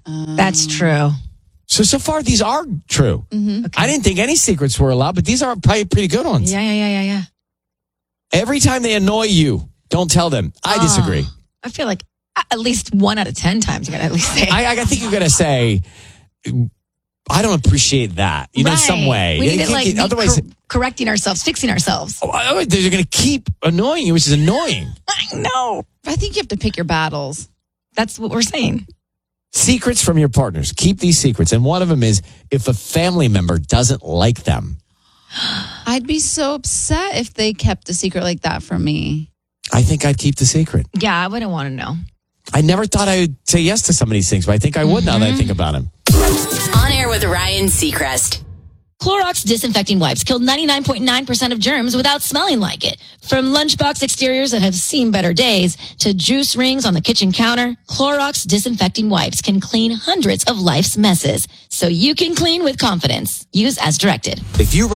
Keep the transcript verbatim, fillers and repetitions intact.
Um, That's true. So, so far, these are true. Mm-hmm. Okay. I didn't think any secrets were allowed, but these are probably pretty good ones. Yeah, yeah, yeah, yeah, yeah. Every time they annoy you, don't tell them. I disagree. Oh, I feel like at least one out of ten times you got to at least say it. I, I think you're going to say, I don't appreciate that. You know, Right. some way. We need You to can't like get- be otherwise, cor- correcting ourselves, fixing ourselves. oh, otherwise they're going to keep annoying you, which is annoying. I know. I think you have to pick your battles. That's what we're saying. Secrets from your partners. Keep these secrets. And one of them is if a family member doesn't like them. I'd be so upset if they kept a secret like that from me. I think I'd keep the secret. Yeah, I wouldn't want to know. I never thought I would say yes to some of these things, but I think I would now that I think about them. On Air with Ryan Seacrest. Clorox disinfecting wipes killed ninety-nine point nine percent of germs without smelling like it. From lunchbox exteriors that have seen better days to juice rings on the kitchen counter, Clorox disinfecting wipes can clean hundreds of life's messes. So you can clean with confidence. Use as directed. If you